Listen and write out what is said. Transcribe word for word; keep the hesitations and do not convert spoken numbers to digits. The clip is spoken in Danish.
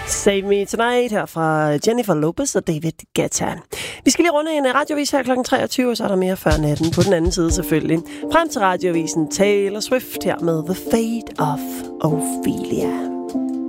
Save Me Tonight her fra Jennifer Lopez og David Guetta. Vi skal lige runde en radiovis her klokken treogtyve, og så er der mere før natten på den anden side selvfølgelig. Frem til radiovisen Taylor Swift her med The Fate of Ophelia.